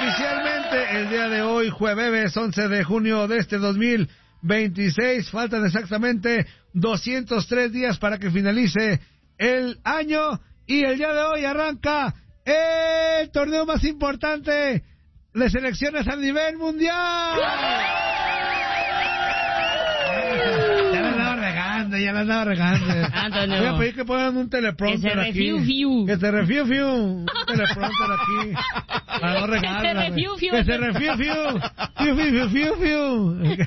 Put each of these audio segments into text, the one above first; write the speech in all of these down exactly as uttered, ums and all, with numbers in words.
oficialmente el día de hoy, jueves once de junio de este dos mil veintiséis, faltan exactamente doscientos tres días para que finalice el año y el día de hoy arranca el torneo más importante de selecciones a nivel mundial. Ya la andaba regando, ya la andaba regando. Antonio. Voy a pedir que pongan un teleprompter que se aquí. Refiu, que se refiu, fiu. Un teleprompter aquí. Para no regarla, que se refiu, fiu. Que se refiu, fiu. Fiu, fiu, fiu, fiu, fiu.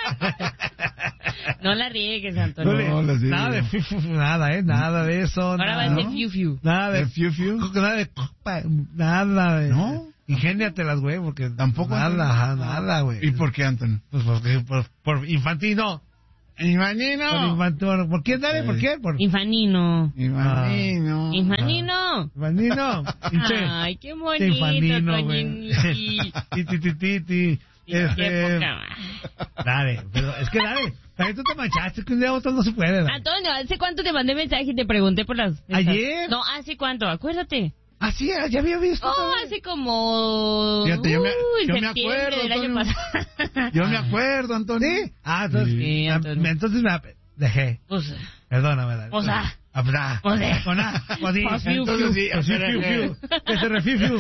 No la riegues, Antonio. No, no, nada de fiu, fiu, nada, eh, nada de eso. Ahora nada, va a ¿no? ser fiu, fiu. Nada de ¿De fiu, fiu? Nada de copa, nada de... ¿No? Ingéniatelas, güey, porque... ¿Tampoco, Nada, Antonio? ajá, nada, güey. ¿Y por qué, Antonio? Pues porque, por, por infantino. Infanino. Por infantino. ¿Por quién, dale? ¿Por quién? Por... Infanino. Infanino. Infanino. Infanino. Ay, qué bonito, Infanino, güey. Toñini. Ti, ti, ti, ti, ti. Qué Este... poca. Dale, pero es que dale. También tú te manchaste, que un día a otro no se puede. Dale. Antonio, ¿hace cuánto te mandé mensaje y te pregunté por las... estas? ¿Ayer? No, ¿hace cuánto? Acuérdate. Ah, sí, ya había visto. Oh, también. hace como... Fíjate, yo me- Uy, yo me septiembre acuerdo, del año Antonio. pasado. Yo me acuerdo, Antonio. ¿Sí? Ah, entonces... Sí, ah, Antonio. entonces me dejé. Pues... Perdóname, dale. O sea. Ah, pues, ah. Pues, eh. Con A, pues sí. Pues, fiu, Entonces sí, fiu. fiu, fiu, fiu. Que se refiu, fiu.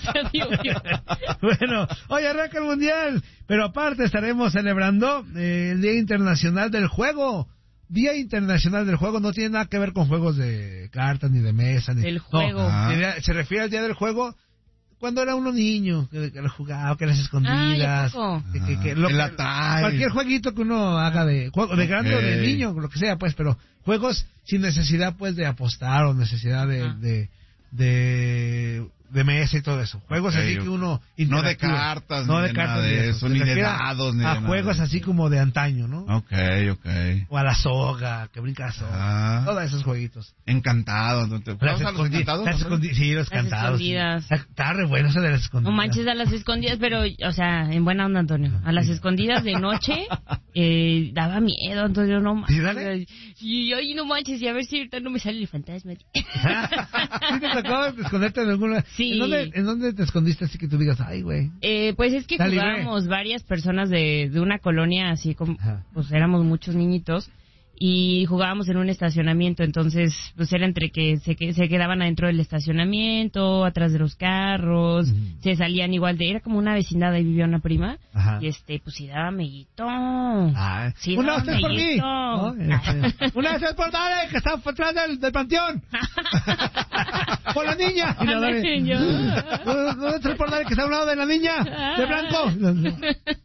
Bueno, hoy arranca el Mundial, pero aparte estaremos celebrando eh, el Día Internacional del Juego. Día Internacional del Juego no tiene nada que ver con juegos de cartas ni de mesa. Ni... Del juego. No, Ah. se- se refiere al Día del Juego cuando era uno niño, que, que lo jugaba, que las escondidas. Ay, ¿a poco? que, que, que lo El que- Atari. cualquier jueguito que uno haga de juego, de grande o de Ok. niño, lo que sea, pues, pero juegos sin necesidad, pues, de apostar o necesidad de, Ah. de, de, de mesa y todo eso. Juegos Ok, así ok. que uno... No de interactúa. cartas, no ni de de cartas nada de eso, Se ni de refiere dados, ni a de nada juegos de así eso. como de antaño, ¿no? Ok, ok. O a la soga, que brinca la soga. Ah. Todos esos jueguitos. Encantado. ¿No te Las ¿Juegas a los escondi- encantados? las Antonio? escondi- sí, los Las cantados. sí. escondidas. Está re bueno eso de las escondidas. No manches a las escondidas, pero, o sea, en buena onda, Antonio. A las escondidas de noche, eh, daba miedo, Antonio, no manches. ¿Sí, dale? Y ay, no manches, y a ver si ahorita no me sale el fantasma. ¿Sí te tocó esconderte en alguna? Sí. ¿En dónde, ¿En dónde te escondiste así que tú digas, ay, güey? Eh, pues es que Dale, jugábamos varias personas de, de una colonia, así como, Ajá. pues éramos muchos niñitos, y jugábamos en un estacionamiento, entonces, pues era entre que se, que se quedaban adentro del estacionamiento, atrás de los carros, Ujú. se salían igual de, era como una vecindad, ahí vivía una prima, Ajá. y este, pues sí daba amiguito. Ah, Sí, una daba vez por mí. amiguito. ¿no? Este, una vez por dale, que está atrás del, del panteón. Por la niña. Y la dale. Señor. Una vez por dale, que está a un lado de la niña. De blanco.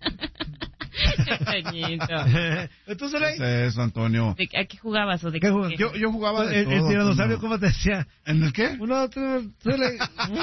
Toñito. Entonces, ¿Qué es eso, Antonio? ¿De- ¿A qué jugabas o de ¿Qué qué? jugabas? Yo, yo jugaba de el, todo. el tiranosaurio, Antonio. ¿cómo te decía? ¿En el qué? Uno, otro, tú le...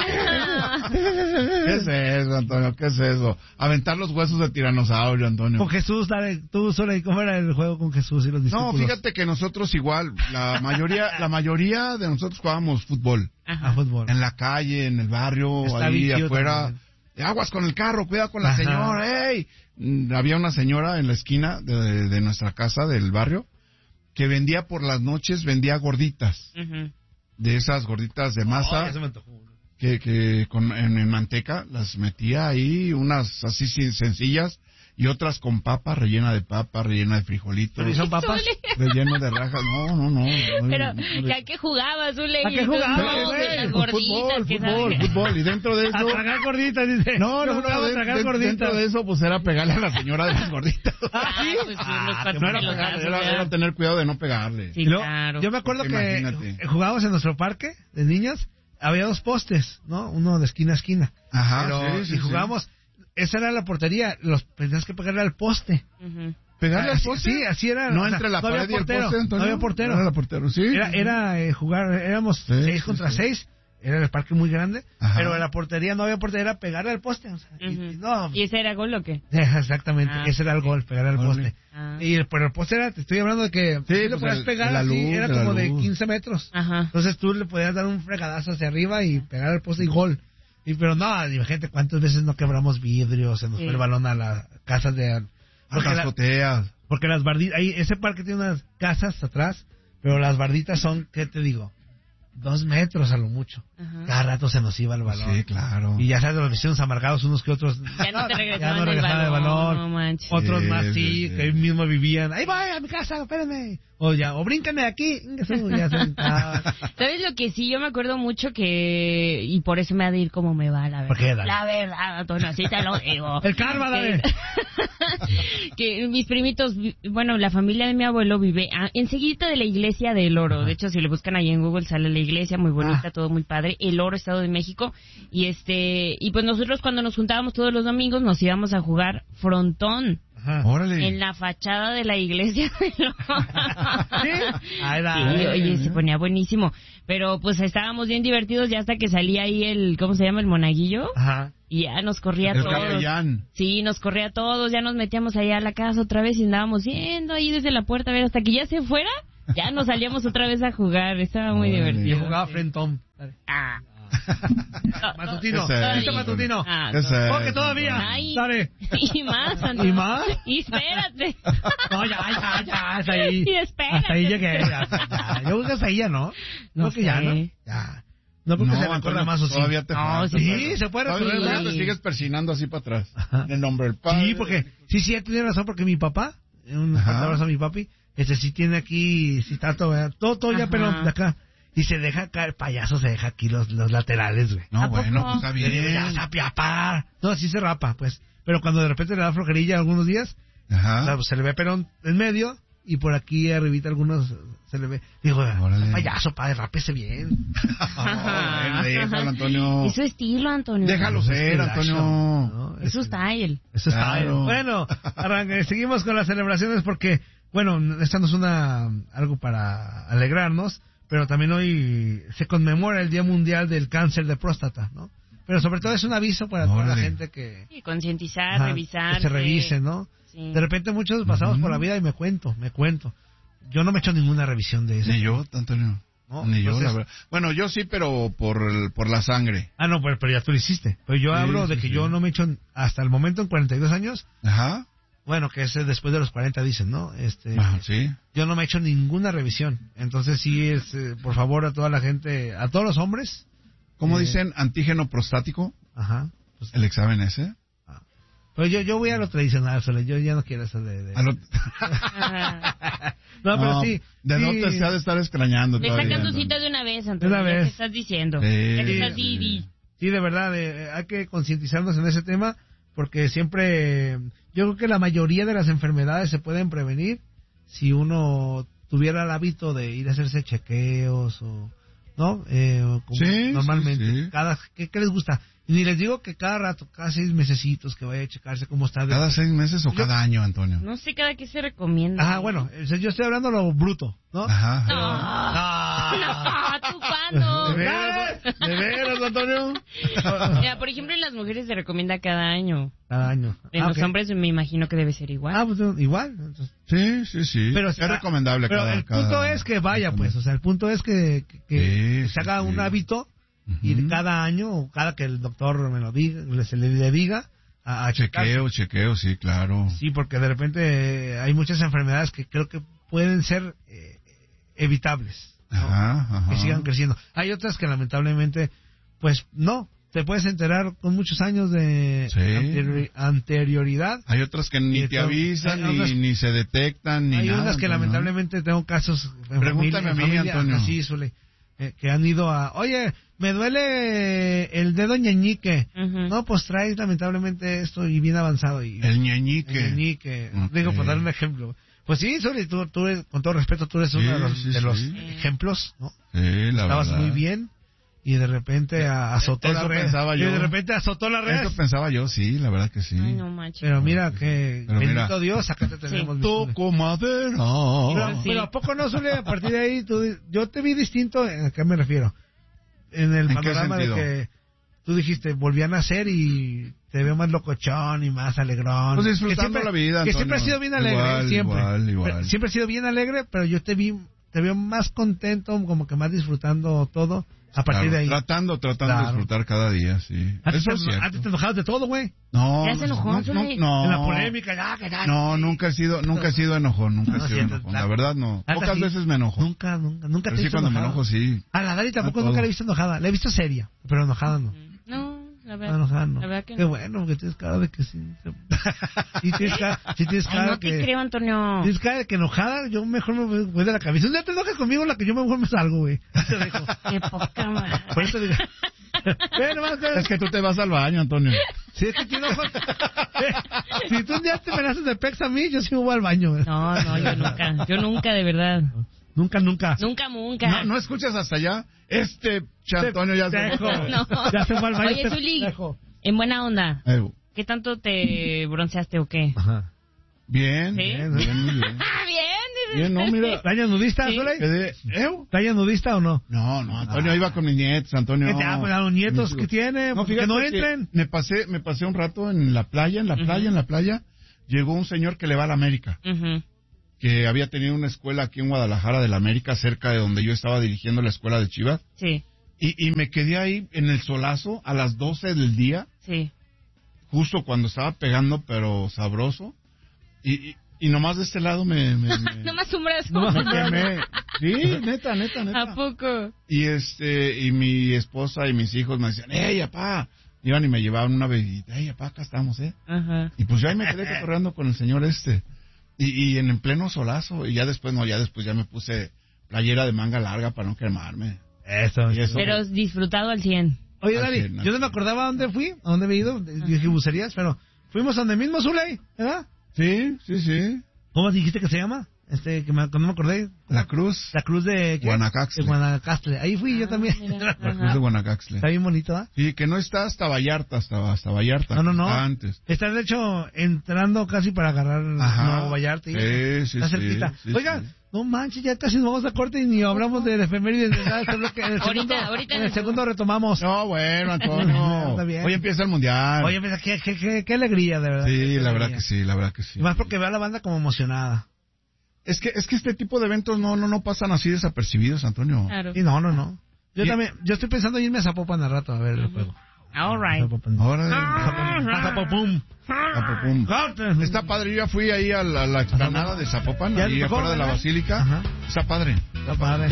¿Qué es eso, Antonio? ¿Qué es eso? Aventar los huesos de tiranosaurio, Antonio. Con Jesús, dale, tú solo, ¿cómo era el juego con Jesús y los No, discípulos? fíjate que nosotros igual, la mayoría, la mayoría de nosotros jugábamos fútbol. A fútbol. En la calle, en el barrio, Está ahí bien chido afuera. también. Aguas con el carro, cuidado con la Ajá. señora, ¡ey! Mm, Había una señora en la esquina de, de nuestra casa, del barrio, que vendía por las noches, vendía gorditas. Ujú. De esas gorditas de Oh, masa. ya se me antojó. que, que con, en, en manteca las metía ahí, unas así sin- sencillas y otras con papa, rellena de papa, rellena de frijolitos, ¿Pero y son papas? relleno de rajas. No, no, no. no, Pero, no, no, ¿a qué jugabas, Zule? ¿A qué jugabas, No, güey? de las Fútbol, gorditas. que fútbol, saben. fútbol. Y dentro de A eso... tragar gorditas, dice. No, Yo no, jugaba no, a de- tragar de- gorditas. dentro de eso pues era pegarle a la señora de las gorditas. Ah, pues sí, unos Ah, cuantos No era pelotazos, pegarle, era, ¿verdad? era tener cuidado de no pegarle. Sí, Y luego, claro. Yo me acuerdo Porque que imagínate. jugábamos en nuestro parque de niños, había dos postes, ¿no? Uno de esquina a esquina. Ajá, Pero, sí, sí, y jugábamos, esa era la portería, los tenías que pegarle al poste. Ujú. ¿Pegarle al Así- poste? Sí, así era. No o sea, entre la no había pared y el portero, poste, Antonio. No había portero. No era portero, sí. Era, era eh, jugar, éramos Sí, seis sí, contra sí. seis, era el parque muy grande, Ajá. pero en la portería no había portería, era pegarle al poste. O sea, y- Ujú. y no, ¿Y ese era gol o qué? exactamente, Ah, ese era el gol, pegar al Órale. poste. Ah. Y el, pero el poste era, te estoy hablando de que tú le pues, podías el- pegar la así, luz, era de la como de luz. quince metros. Ajá. Entonces tú le podías dar un fregadazo hacia arriba y pegar al poste y gol. Y pero no, imagínate cuántas veces no quebramos vidrios, se nos Sí. fue el balón a las casas de... A Porque, las la- azoteas. porque las barditas, ahí, ese parque tiene unas casas atrás, pero las barditas son, ¿qué te digo? Dos metros a lo mucho. Ajá. cada rato se nos iba el balón. Sí, claro. Y ya sabes, los vecinos amargados unos que otros. Ya no te regresaban, ya no regresaban el balón. No manches. Otros Sí, más sí, sí, sí. que ahí mismo vivían. Ahí voy a mi casa, espérenme. O ya, o bríncanme de aquí. Ya se sentaban. ¿Sabes lo que sí? Yo me acuerdo mucho que... Y por eso me ha de ir como me va, la verdad. ¿Por qué, Dani? La verdad, Antonio, así te lo digo. El karma, dale. Que, que mis primitos, bueno, la familia de mi abuelo vive a, enseguida de la iglesia del Oro. Ajá. De hecho, si le buscan ahí en Google sale la iglesia, muy bonita, Ah. todo muy padre. El Oro, Estado de México. Y este y pues nosotros cuando nos juntábamos todos los domingos nos íbamos a jugar frontón. Ajá. Órale. En la fachada de la iglesia del Oro. ¿Sí? Ahí da. Sí, oye, se ponía buenísimo. Pero pues estábamos bien divertidos ya hasta que salía ahí el, ¿cómo se llama? El monaguillo. Ajá. Y ya nos corría El todos. capellán. Sí, nos corría a todos, ya nos metíamos allá a la casa otra vez y andábamos yendo ahí desde la puerta a ver hasta que ya se fuera, ya nos salíamos otra vez a jugar, estaba muy Órale. divertido. Yo jugaba frentón. Ah. Matutino. Ese- ¿Viste matutino? Ah, Ese- Porque todavía. Ay. Dale. Y más, Antonio. ¿Y más? Y espérate. No, ya, ya, ya, hasta ahí. Y espérate. Hasta ahí llegué. Ya, ya. Yo creo que hasta ahí ya, ¿no? No Creo que ya, sé. ¿no? Ya. No creo que se recuerda Antonio, más o sí. Todavía te No, falta, sí, falta. se puede Todavía recordar, te sí. sigues persinando así para atrás. Ajá. En el nombre del padre. Sí, porque, sí, sí, tiene razón, porque mi papá, un Ajá. fuerte abrazo a mi papi, este sí tiene aquí, sí está todo, ¿verdad? todo, todo ya Ajá. pelón de acá. Y se deja caer, payaso se deja aquí los, los laterales, güey. No, ¿A bueno, poco? pues está Le digo, ya, bien. sapi, apar. No, sí se rapa, pues. Pero cuando de repente le da flojerilla algunos días, o sea, Ajá. pues, se le ve pelón en medio, y por aquí arribita algunos se le ve. Digo, Órale. payaso, padre, rápese bien. Ah, bueno, déjalo, Antonio. Es su estilo, Antonio. Déjalo ser, Es Antonio. ¿no? Es su style. Eso está Claro. bien. Bueno, arranque, seguimos con las celebraciones porque, bueno, esta no es una, algo para alegrarnos, pero también hoy se conmemora el Día Mundial del Cáncer de Próstata, ¿no? Pero sobre todo es un aviso para toda la Órale. gente que, Sí, concientizar, ajá, revisar. que se revise, ¿no? Sí. De repente muchos pasamos Ujú. por la vida y me cuento, me cuento. Yo no me he hecho ninguna revisión de eso. Ni yo, Antonio. No, Ni yo, entonces- la verdad. Bueno, yo sí, pero por, el- por la sangre. Ah, no, pero, pero ya tú lo hiciste. Pero yo Sí, hablo de sí, que sí. yo no me he hecho hasta el momento en cuarenta y dos años. Ajá. Bueno, que es después de los cuarenta dicen, ¿no? Este, Ajá, sí. yo no me he hecho ninguna revisión. Entonces sí es, eh, por favor, a toda la gente, a todos los hombres. ¿Cómo Eh, dicen? Antígeno prostático. Ajá. Pues, El examen ese. pero yo, yo voy a lo tradicional, Sole. Yo ya no quiero eso de... de- A lo- Ajá. No, pero sí. De sí. no te se ha de estar extrañando Le todavía. sacan tu Antonio. cita de una vez, Antonio. De una ya vez. te estás diciendo. Sí, Ya te sí. estás di, di. Sí, de verdad, eh, hay que concientizarnos en ese tema porque siempre, eh, yo creo que la mayoría de las enfermedades se pueden prevenir si uno tuviera el hábito de ir a hacerse chequeos o, ¿no? Eh, como Sí, normalmente. sí, sí. Cada, ¿qué, qué les gusta? Y ni les digo que cada rato, cada seis mesecitos que vaya a checarse cómo está. de- ¿Cada seis meses o Yo- cada año, Antonio? No sé cada qué se recomienda. Ajá, bueno, eh, yo estoy hablando lo bruto, ¿no? Ajá. No. No, ¿tú cuándo? ¿De veras? ¿De veras, Antonio? Mira, por ejemplo, en las mujeres se recomienda cada año. Cada año. En Ah, los ok. hombres me imagino que debe ser igual. Ah, pues igual. Entonces, Sí, sí, sí. pero es ah, recomendable pero cada el punto cada- es que vaya, pues, o sea, el punto es que, que, que Sí, se haga sí, un sí. hábito Ujú. y cada año o cada que el doctor me lo diga, le- se le, le diga a, a checarse. Chequeo, chequeo, sí, claro. Sí, porque de repente eh, hay muchas enfermedades que creo que pueden ser eh, evitables, ¿no? Ajá, ajá. Que sigan creciendo. Hay otras que lamentablemente, pues no, te puedes enterar con muchos años de Sí. anteriori- anterioridad. Hay otras que ni Y te to- avisan, hay ni, unas- ni se detectan, ni Hay nada. unas que Antonio. lamentablemente tengo casos en Pregúntame familia, a mí, en familia, Antonio. así, suele, eh, que han ido a, oye, me duele el dedo ñeñique. Ujú. No, pues traes lamentablemente esto y bien avanzado. Y, El ñeñique. el ñeñique. Ok. Digo, por dar un ejemplo. Pues sí, Soli, tú, tú eres- con todo respeto, tú eres Sí, uno de los, sí, de los sí. ejemplos, ¿no? Sí, la Estabas verdad. muy bien y de repente a- azotó Eso la red. pensaba Y yo. de repente azotó la red. Eso pensaba yo, sí, la verdad que sí. Ay, no manches. Pero mira que, Pero bendito mira. Dios, acá te tenemos. mi Soli. Toco madera. Pero, Sí. pero ¿a poco no, Zule? A partir de ahí, tú, yo te vi distinto, ¿a qué me refiero? En el ¿En qué panorama de sentido? que tú dijiste, volví a nacer y te veo más locochón y más alegrón. Pues Que disfrutando siempre- la vida, Que Antonio. siempre has sido bien alegre, Igual, siempre. igual, igual. Pero siempre has sido bien alegre, pero yo te vi, te veo más contento, como que más disfrutando todo. A partir Claro, de ahí. Tratando, tratando Claro. de disfrutar cada día, sí. Antes, Eso te, es cierto. antes te enojabas de todo, güey. No, ¿Ya se no, enojó, no, no, Zuli? no. En la polémica, ya, que ya. No, nunca he sido, nunca he sido enojón, nunca No, he sido siento, enojón. la- La verdad no. la- Pocas sí. veces me enojo. Nunca, nunca, nunca Pero te he sí, visto cuando me enojada. enojo, sí. A la Dari tampoco A nunca todo. la he visto enojada. La he visto seria, pero enojada no. No, la Ah, verdad, enojada no. la verdad que Qué no. bueno, porque tienes cara de que sí. Sí tienes cara, sí tienes Ay, cara no te que... creo, Antonio. Tienes cara de que enojada, yo mejor me voy voy de la cabeza. Un día te enojas conmigo, la que yo mejor me salgo, güey. Te dejo. Qué poca madre. Por eso digo... Pero, más Es que tú te vas al baño, Antonio. Si es que te enojas... Si tú un día te me haces de pex a mí, yo sí me voy al baño, güey. No, no, yo nunca. Yo nunca, de verdad. Nunca, nunca. Nunca, nunca. No, no escuchas hasta allá. Este Antonio ya se Dejo. No. Ya se fue al baño. Oye, te Zuli, dejo. en buena onda, Eh, ¿qué tanto te bronceaste o qué? Ajá. Bien, ¿Sí? bien, bien, muy bien. Ah, bien. Bien, no, mira. ¿Talla nudista, Sí. Zuley? Quedé- ¿Eh? ¿Talla nudista o no? No, no, Antonio iba con mis nietos, Antonio. ¿Qué te ah, pues, a los nietos que tiene? No, que fíjate no que entren. Me pasé, me pasé un rato en la playa, en la playa, en la playa. Llegó un señor que le va a la América, Ujú. que había tenido una escuela aquí en Guadalajara de la América, cerca de donde yo estaba dirigiendo la escuela de Chivas. Sí, Y, y me quedé ahí en el solazo a las doce del día, sí. justo cuando estaba pegando, pero sabroso. Y, y, y nomás de este lado me... me, me- Nomás un brazo. Nomás me quemé. Sí, neta, neta, neta. ¿A poco? Y este, y mi esposa y mis hijos me decían, ¡ey, papá! Iban y me llevaban una bebida, ¡ey, papá, acá estamos, eh! Ajá. Y pues yo ahí me quedé cotorreando con el señor este. Y, y en el pleno solazo, y ya después, no, ya después ya me puse playera de manga larga para no quemarme. Eso. Y eso. Pero disfrutado al cien. Oye, Al Dari, cien, al yo no me cien. acordaba a dónde fui, a dónde había ido. Dije bucerías, pero fuimos a donde mismo, Zuley, ¿verdad? Sí, sí, sí. ¿Cómo dijiste que se llama? Este, que me, cuando me acordé. La Cruz. La cruz de... ¿qué? Guanacaxtle. De Guanacaxtle. Ahí fui yo Ah, también. mira. La Cruz Ajá. de Guanacaxtle. Está bien bonito, ¿ah? Sí, que no está hasta Vallarta, hasta, hasta Vallarta. No, no, no. Está antes. Está, de hecho, entrando casi para agarrar Ajá. Nuevo Vallarta. y- Sí, sí, Está sí, cerquita. sí, Oigan, sí. no manches, ya casi nos vamos a corte y ni hablamos de efemérides de nada. Solo que en el Ahorita, segundo, ahorita en en el el segundo retomamos. No, bueno, Antonio. Está bien. Hoy empieza el mundial. Oye, pues, qué, qué, qué, qué alegría, de verdad. sí, Qué la verdad alegría. que sí, la verdad que sí. Y más porque veo a la banda como emocionada. Es que, es que este tipo de eventos no, no, no pasan así desapercibidos, Antonio. Claro. Y no, no, no. Yo Y- también, yo estoy pensando en irme a Zapopan al rato a ver el juego. All right. Zapopan. Ahora, A Zapopum. Zapopum. Está padre, yo ya fui ahí a la, a la explanada de Zapopan, ¿Ya ahí te tocó, afuera de la verdad? basílica. Ajá. Está padre. Está padre.